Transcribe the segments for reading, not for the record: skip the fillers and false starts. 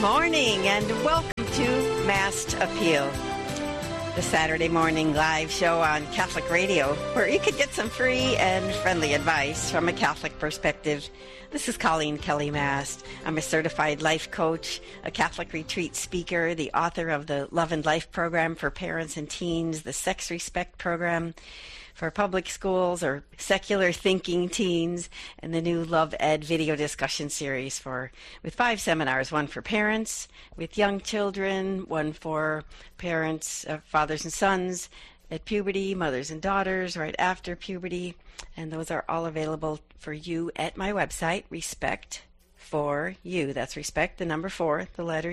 morning and welcome to Mast Appeal, the Saturday morning live show on Catholic Radio, where you could get some free and friendly advice from a Catholic perspective. This is Colleen Kelly Mast. I'm a certified life coach, a Catholic retreat speaker, the author of the Love and Life program for parents and teens, the Sex Respect program for public schools or secular thinking teens, and the new Love Ed video discussion series with 5 seminars, one for parents with young children, one for parents, fathers and sons at puberty, mothers and daughters right after puberty, and those are all available for you at my website, Respect for You. That's respect, the number 4, the letter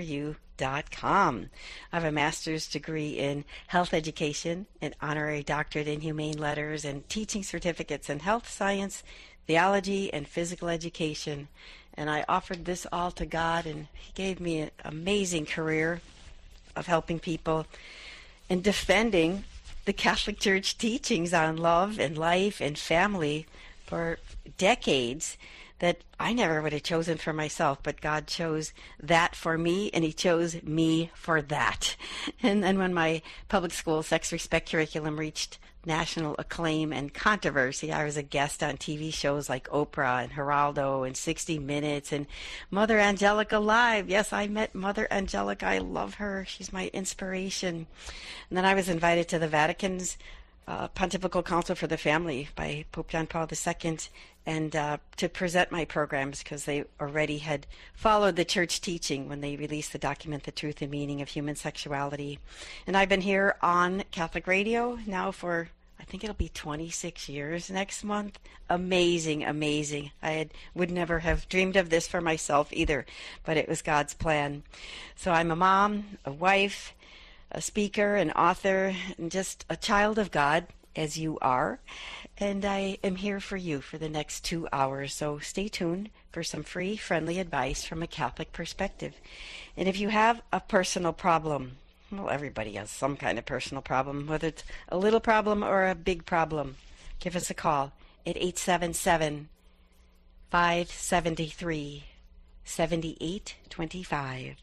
U.com. I have a master's degree in health education, an honorary doctorate in humane letters, and teaching certificates in health science, theology, and physical education. And I offered this all to God, and He gave me an amazing career of helping people and defending the Catholic Church teachings on love and life and family for decades that I never would have chosen for myself, but God chose that for me, and He chose me for that. And then when my public school Sex Respect curriculum reached national acclaim and controversy, I was a guest on TV shows like Oprah and Geraldo and 60 Minutes and Mother Angelica Live. Yes, I met Mother Angelica. I love her. She's my inspiration. And then I was invited to the Vatican's Pontifical Council for the Family by Pope John Paul II, and to present my programs, because they already had followed the church teaching when they released the document, The Truth and Meaning of Human Sexuality. And I've been here on Catholic Radio now for, I think it'll be 26 years next month. Amazing, amazing. Would never have dreamed of this for myself either, but it was God's plan. So I'm a mom, a wife, a speaker, an author, and just a child of God, as you are. And I am here for you for the next 2 hours, so stay tuned for some free, friendly advice from a Catholic perspective. And if you have a personal problem, well, everybody has some kind of personal problem, whether it's a little problem or a big problem, give us a call at 877-573 7825,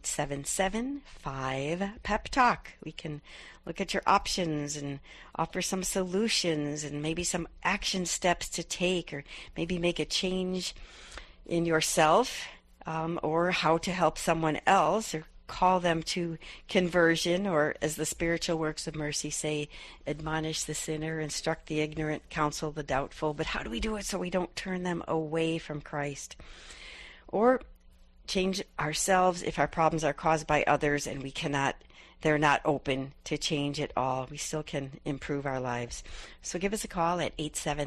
877-5-PEP-TALK. We can look at your options and offer some solutions and maybe some action steps to take, or maybe make a change in yourself, or how to help someone else, or call them to conversion, or as the spiritual works of mercy say, admonish the sinner, instruct the ignorant, counsel the doubtful. But how do we do it so we don't turn them away from Christ? Or change ourselves if our problems are caused by others and they're not open to change at all. We still can improve our lives. So give us a call at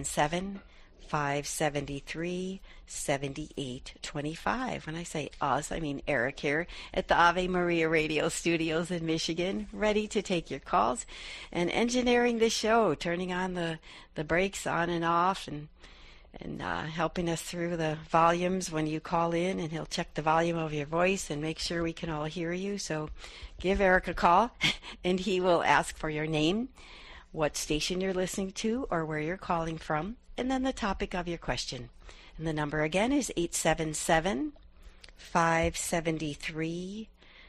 877-573-7825. When I say us, I mean Eric here at the Ave Maria Radio Studios in Michigan, ready to take your calls and engineering the show, turning on the brakes on and off, and helping us through the volumes when you call in, and he'll check the volume of your voice and make sure we can all hear you. So give Eric a call, and he will ask for your name, what station you're listening to, or where you're calling from, and then the topic of your question. And the number again is 877-573-7825,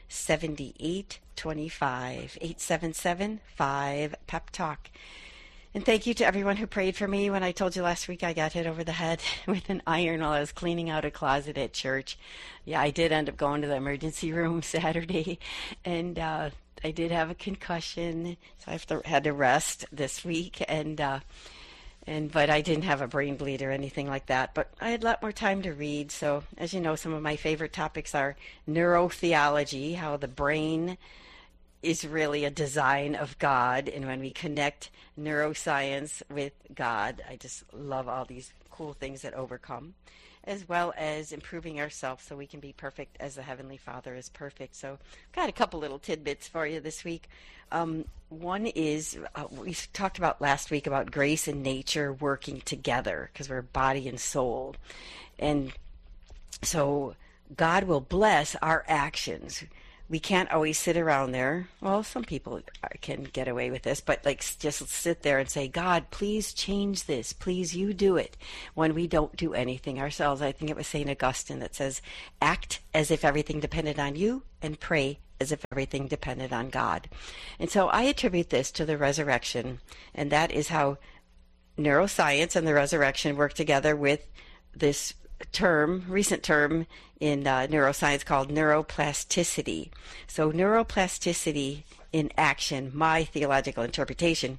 877-5-PEP-TALK. And thank you to everyone who prayed for me when I told you last week I got hit over the head with an iron while I was cleaning out a closet at church. Yeah, I did end up going to the emergency room Saturday, and I did have a concussion, so I had to rest this week, but I didn't have a brain bleed or anything like that. But I had a lot more time to read. So, as you know, some of my favorite topics are neurotheology, how the brain is really a design of God, and when we connect neuroscience with God, I just love all these cool things that overcome, as well as improving ourselves so we can be perfect as the Heavenly Father is perfect. So I've got a couple little tidbits for you this week. One is, we talked about last week about grace and nature working together, because we're body and soul. And so God will bless our actions we can't always sit around there. Well, some people can get away with this, but like just sit there and say, God, please change this. Please, you do it, when we don't do anything ourselves. I think it was St. Augustine that says, act as if everything depended on you and pray as if everything depended on God. And so I attribute this to the resurrection, and that is how neuroscience and the resurrection work together with this recent term in neuroscience called neuroplasticity. So neuroplasticity in action, my theological interpretation,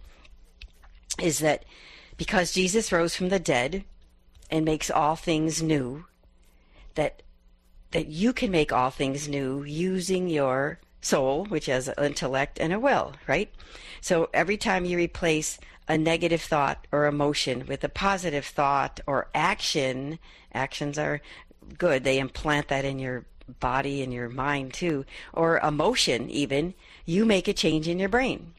is that because Jesus rose from the dead and makes all things new, that you can make all things new using your soul, which has an intellect and a will, right? So every time you replace a negative thought or emotion with a positive thought or action, actions are good. They implant that in your body and your mind too, or emotion even, you make a change in your brain.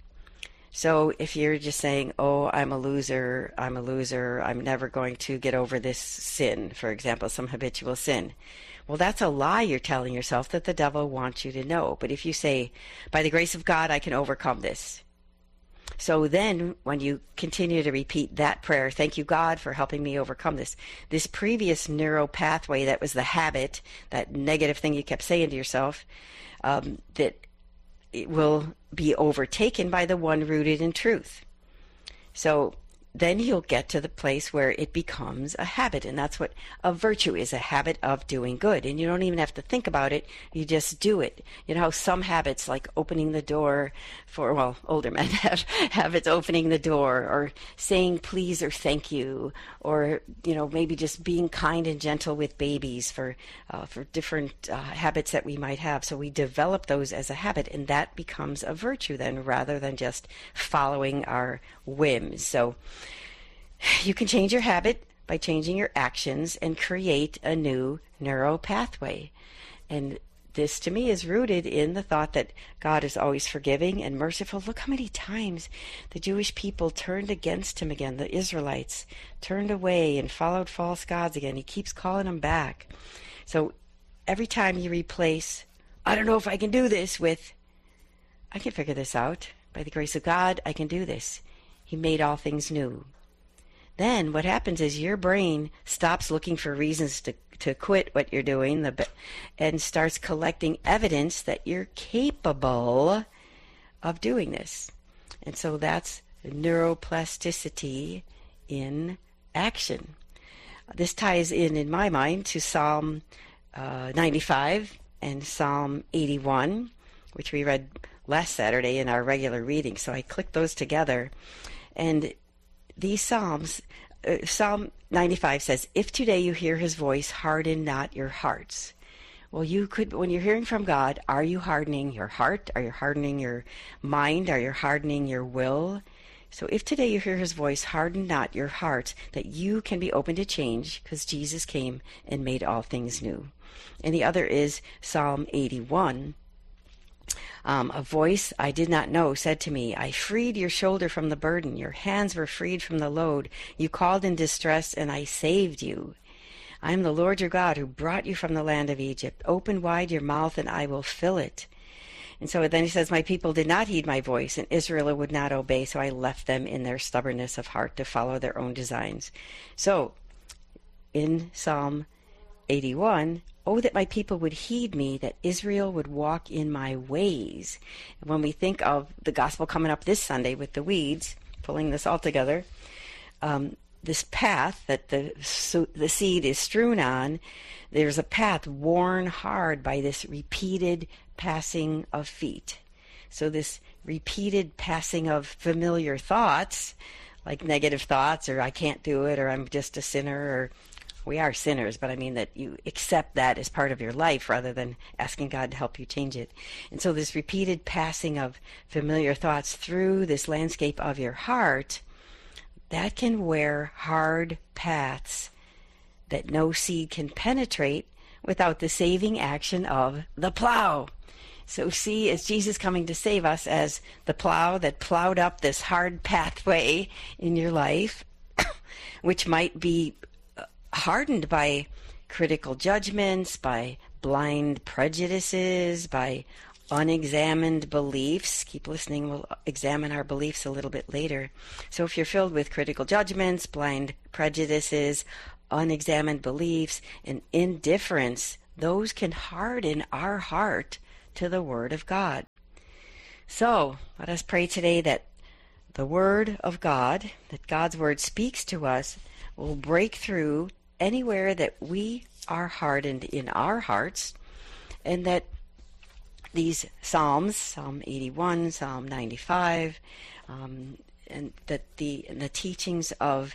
So if you're just saying, oh, I'm a loser, I'm never going to get over this sin, for example, some habitual sin. Well, that's a lie you're telling yourself that the devil wants you to know. But if you say, by the grace of God, I can overcome this. So then when you continue to repeat that prayer, thank you, God, for helping me overcome this previous neural pathway that was the habit, that negative thing you kept saying to yourself, that it will be overtaken by the one rooted in truth. So then you'll get to the place where it becomes a habit, and that's what a virtue is, a habit of doing good. And you don't even have to think about it, you just do it. You know how some habits, like opening the door for, well, older men have habits opening the door, or saying please or thank you, or, you know, maybe just being kind and gentle with babies for different habits that we might have. So we develop those as a habit, and that becomes a virtue then, rather than just following our whims. So you can change your habit by changing your actions and create a new neural pathway. And this, to me, is rooted in the thought that God is always forgiving and merciful. Look how many times the Jewish people turned against him again. The Israelites turned away and followed false gods again. He keeps calling them back. So every time you replace, I don't know if I can do this, with, I can figure this out. By the grace of God, I can do this. He made all things new. Then what happens is your brain stops looking for reasons to quit what you're doing and starts collecting evidence that you're capable of doing this. And so that's neuroplasticity in action. This ties in my mind, to Psalm 95 and Psalm 81, which we read last Saturday in our regular reading. So I clicked those together. And these Psalms, Psalm 95 says, if today you hear his voice, harden not your hearts. Well, you could, when you're hearing from God, are you hardening your heart? Are you hardening your mind? Are you hardening your will? So if today you hear his voice, harden not your hearts, that you can be open to change, because Jesus came and made all things new. And the other is Psalm 81. A voice I did not know said to me, I freed your shoulder from the burden. Your hands were freed from the load. You called in distress, and I saved you. I am the Lord your God, who brought you from the land of Egypt. Open wide your mouth, and I will fill it. And so then he says, my people did not heed my voice, and Israel would not obey, so I left them in their stubbornness of heart to follow their own designs. So in Psalm 81, oh, that my people would heed me, that Israel would walk in my ways. And when we think of the gospel coming up this Sunday with the weeds, pulling this all together, this path that the seed is strewn on, there's a path worn hard by this repeated passing of feet. So this repeated passing of familiar thoughts, like negative thoughts, or I can't do it, or I'm just a sinner, or we are sinners, but I mean that you accept that as part of your life rather than asking God to help you change it. And so this repeated passing of familiar thoughts through this landscape of your heart, that can wear hard paths that no seed can penetrate without the saving action of the plow. So see, is Jesus coming to save us as the plow that plowed up this hard pathway in your life, which might be hardened by critical judgments, by blind prejudices, by unexamined beliefs. Keep listening, we'll examine our beliefs a little bit later. So if you're filled with critical judgments, blind prejudices, unexamined beliefs, and indifference, those can harden our heart to the Word of God. So let us pray today that the Word of God, that God's Word speaks to us, will break through anywhere that we are hardened in our hearts, and that these Psalms, Psalm 81, Psalm 95, and that the teachings of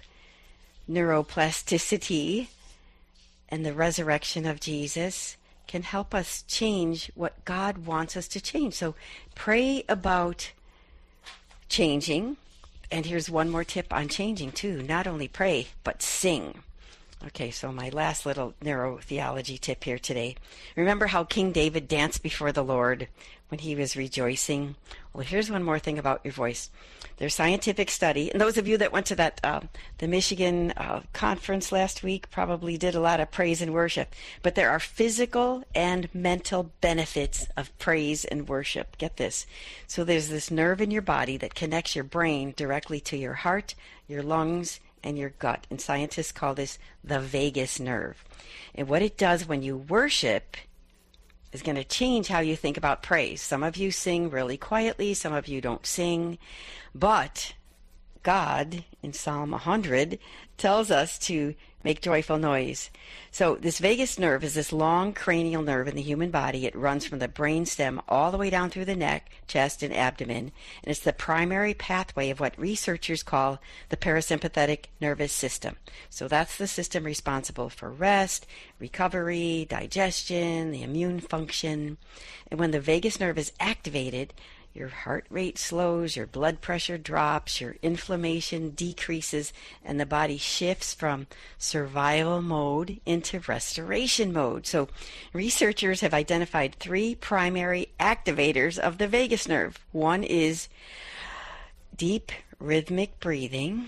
neuroplasticity and the resurrection of Jesus can help us change what God wants us to change. So pray about changing. And here's one more tip on changing too. Not only pray, but sing. Okay, so my last little neurotheology tip here today. Remember how King David danced before the Lord when he was rejoicing? Well, here's one more thing about your voice. There's scientific study, and those of you that went to that the Michigan conference last week probably did a lot of praise and worship. But there are physical and mental benefits of praise and worship. Get this. So there's this nerve in your body that connects your brain directly to your heart, your lungs, and your gut. And scientists call this the vagus nerve. And what it does when you worship is going to change how you think about praise. Some of you sing really quietly, some of you don't sing, but God in Psalm 100 tells us to make joyful noise. So this vagus nerve is this long cranial nerve in the human body. It runs from the brainstem all the way down through the neck, chest, and abdomen, and it's the primary pathway of what researchers call the parasympathetic nervous system. So that's the system responsible for rest, recovery, digestion, the immune function. And when the vagus nerve is activated, your heart rate slows, your blood pressure drops, your inflammation decreases, and the body shifts from survival mode into restoration mode. So researchers have identified 3 primary activators of the vagus nerve. One is deep rhythmic breathing.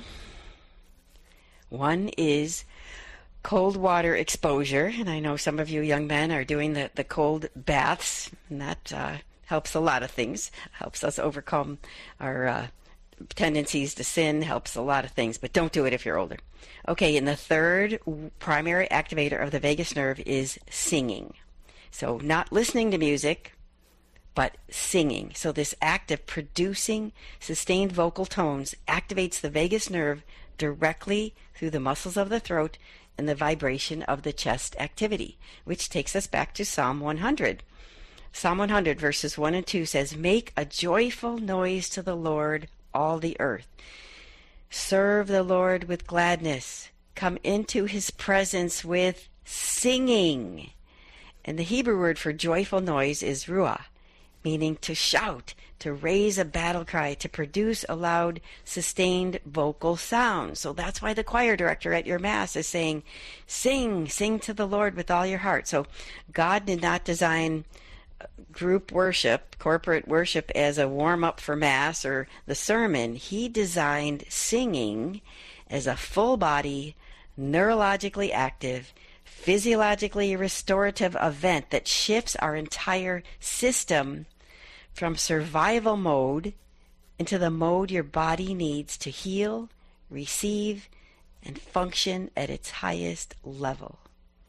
One is cold water exposure, and I know some of you young men are doing the cold baths, and that helps a lot of things. Helps us overcome our tendencies to sin, helps a lot of things, but don't do it if you're older. Okay, and the third primary activator of the vagus nerve is singing. So not listening to music, but singing. So this act of producing sustained vocal tones activates the vagus nerve directly through the muscles of the throat and the vibration of the chest activity, which takes us back to Psalm 100. Psalm 100 verses 1 and 2 says, "Make a joyful noise to the Lord, all the earth. Serve the Lord with gladness. Come into his presence with singing." And the Hebrew word for joyful noise is ruah, meaning to shout, to raise a battle cry, to produce a loud, sustained vocal sound. So that's why the choir director at your Mass is saying, sing to the Lord with all your heart. So God did not design group worship, corporate worship, as a warm-up for Mass or the sermon. He designed singing as a full-body, neurologically active, physiologically restorative event that shifts our entire system from survival mode into the mode your body needs to heal, receive, and function at its highest level.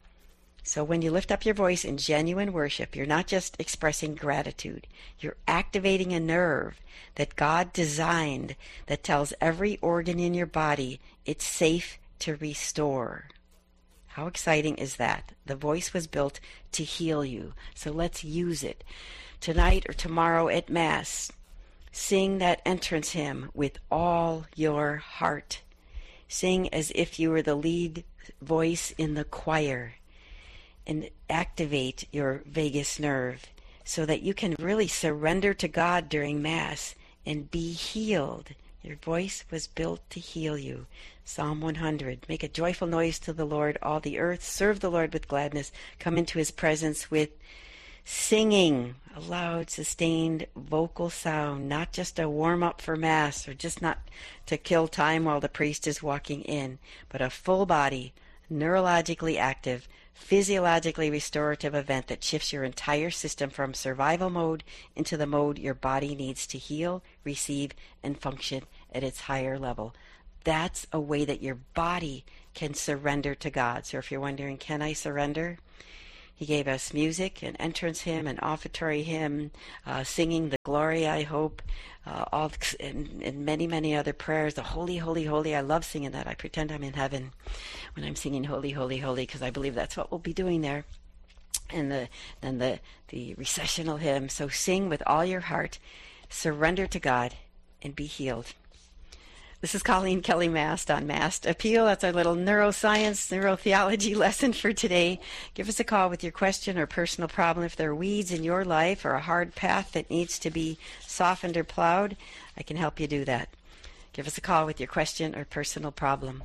So when you lift up your voice in genuine worship, you're not just expressing gratitude. You're activating a nerve that God designed that tells every organ in your body it's safe to restore. How exciting is that? The voice was built to heal you. So let's use it. Tonight or tomorrow at Mass, sing that entrance hymn with all your heart. Sing as if you were the lead voice in the choir. And activate your vagus nerve so that you can really surrender to God during Mass and be healed. Your voice was built to heal you. Psalm 100. Make a joyful noise to the Lord, all the earth. Serve the Lord with gladness. Come into his presence with singing, a loud, sustained vocal sound, not just a warm-up for Mass or just not to kill time while the priest is walking in, but a full-body, neurologically active, physiologically restorative event that shifts your entire system from survival mode into the mode your body needs to heal, receive, and function at its higher level. That's a way that your body can surrender to God. So if you're wondering, can I surrender? He gave us music, an entrance hymn, an offertory hymn, singing the Glory I Hope, and many, many other prayers. The Holy, Holy, Holy. I love singing that. I pretend I'm in heaven when I'm singing Holy, Holy, Holy, because I believe that's what we'll be doing there. And then the recessional hymn. So sing with all your heart, surrender to God, and be healed. This is Colleen Kelly Mast on Mast Appeal. That's our little neuroscience, neurotheology lesson for today. Give us a call with your question or personal problem. If there are weeds in your life or a hard path that needs to be softened or plowed, I can help you do that. Give us a call with your question or personal problem.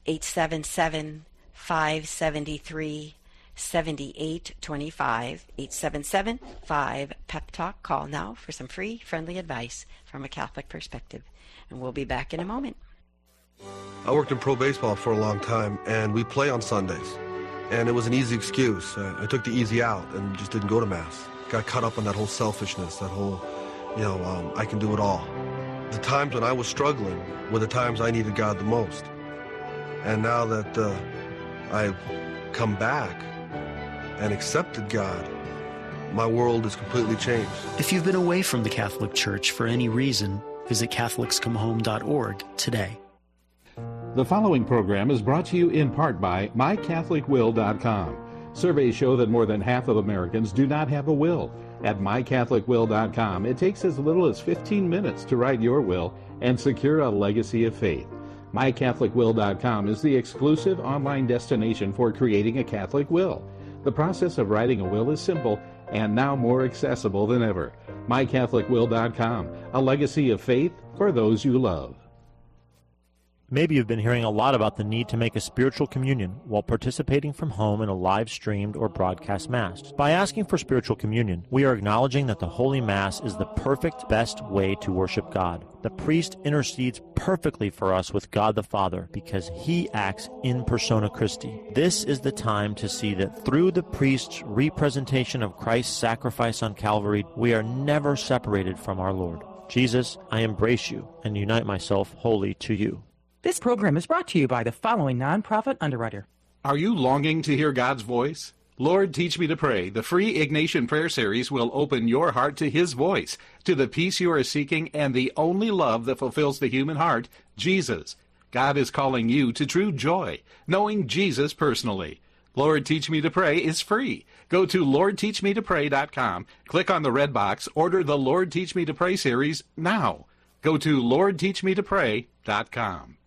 877-573-7825. 877-5-PEP-TALK. Call now for some free, friendly advice from a Catholic perspective. And we'll be back in a moment. I worked in pro baseball for a long time, and we play on Sundays. And it was an easy excuse. I took the easy out and just didn't go to Mass. Got caught up on that whole selfishness, that whole, I can do it all. The times when I was struggling were the times I needed God the most. And now that I've come back and accepted God, my world is completely changed. If you've been away from the Catholic Church for any reason, visit CatholicsComeHome.org today. The following program is brought to you in part by MyCatholicWill.com. Surveys show that more than half of Americans do not have a will. At MyCatholicWill.com, it takes as little as 15 minutes to write your will and secure a legacy of faith. MyCatholicWill.com is the exclusive online destination for creating a Catholic will. The process of writing a will is simple and now more accessible than ever. MyCatholicWill.com, a legacy of faith for those you love. Maybe you've been hearing a lot about the need to make a spiritual communion while participating from home in a live-streamed or broadcast Mass. By asking for spiritual communion, we are acknowledging that the Holy Mass is the perfect, best way to worship God. The priest intercedes perfectly for us with God the Father because he acts in persona Christi. This is the time to see that through the priest's representation of Christ's sacrifice on Calvary, we are never separated from our Lord. Jesus, I embrace you and unite myself wholly to you. This program is brought to you by the following nonprofit underwriter. Are you longing to hear God's voice? Lord, Teach Me to Pray, the free Ignatian prayer series will open your heart to His voice, to the peace you are seeking and the only love that fulfills the human heart, Jesus. God is calling you to true joy, knowing Jesus personally. Lord, Teach Me to Pray is free. Go to LordTeachMeToPray.com, click on the red box, order the Lord Teach Me to Pray series now. Go to LordTeachMeToPray.com.